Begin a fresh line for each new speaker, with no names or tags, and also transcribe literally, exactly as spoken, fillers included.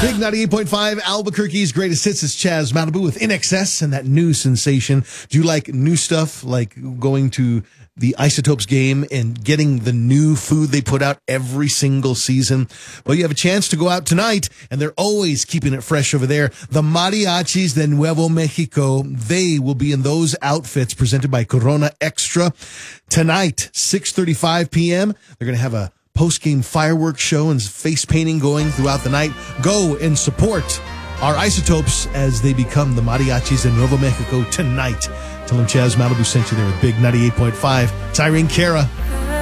Big ninety-eight point five, Albuquerque's greatest hits is Chaz Malibu with In Excess and that new sensation. Do you like new stuff, like going to the Isotopes game and getting the new food they put out every single season? Well, you have a chance to go out tonight, and they're always keeping it fresh over there. The Mariachis de Nuevo Mexico, they will be in those outfits presented by Corona Extra. Tonight, six thirty-five p.m., they're going to have a post-game fireworks show and face painting going throughout the night. Go and support our Isotopes as they become the Mariachis de Nuevo Mexico tonight. Tell them Chaz Malibu sent you there with Big ninety-eight point five. It's Irene Cara.